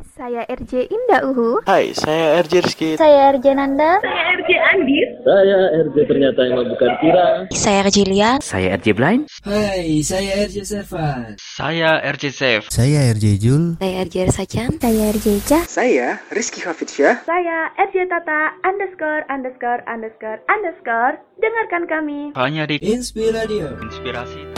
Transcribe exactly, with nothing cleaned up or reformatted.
Saya R J Indah Uhu. Hai, saya R J Rizky. Saya R J Nanda. Saya R J Andis. Saya R J ternyata yang bukan Kira. Saya R J Lian. Saya R J Blind. Hai, saya R J Servan. Saya R J Safe. Saya R J Jul. Saya R J Sajan. Saya R J Cah. Saya Rizky Hafidsyah. Saya R J Tata underscore underscore underscore underscore. Dengarkan kami hanya di Inspiradio. Inspirasi